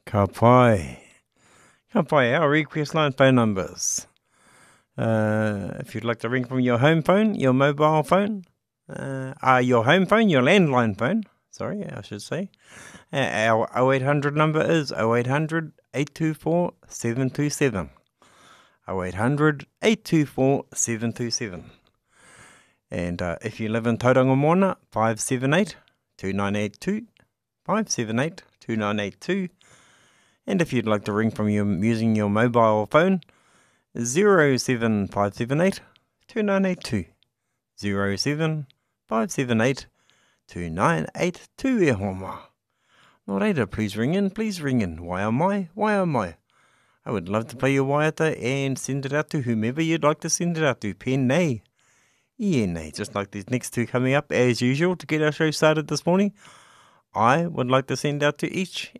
Ka pai. Ka pai, our request line phone numbers. If you'd like to ring from your home phone, your mobile phone, your home phone, your landline phone, sorry, I should say. Our 0800 number is 0800 824 727. 0800 824 727. And if you live in Tauranga Moana, 578 2982. 578 2982. And if you'd like to ring from using your mobile phone, 07578 2982. 07578 2982 e homa. Nō reira, please ring in. Wai o mai. I would love to play your waiata and send it out to whomever you'd like to send it out to. Pēnei. Nei, just like these next two coming up as usual to get our show started this morning. I would like to send out to each